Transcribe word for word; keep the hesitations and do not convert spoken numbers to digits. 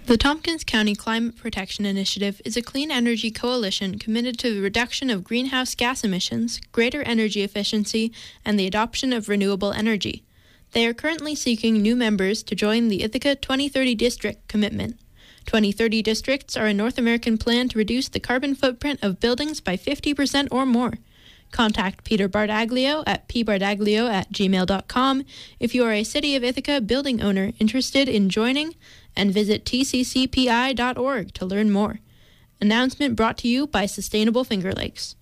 The Tompkins County Climate Protection Initiative is a clean energy coalition committed to the reduction of greenhouse gas emissions, greater energy efficiency, and the adoption of renewable energy. They are currently seeking new members to join the Ithaca twenty thirty District commitment. twenty thirty districts are a North American plan to reduce the carbon footprint of buildings by fifty percent or more. Contact Peter Bardaglio at p bardaglio at gmail dot com if you are a City of Ithaca building owner interested in joining, and visit t c c p i dot org to learn more. Announcement brought to you by Sustainable Finger Lakes.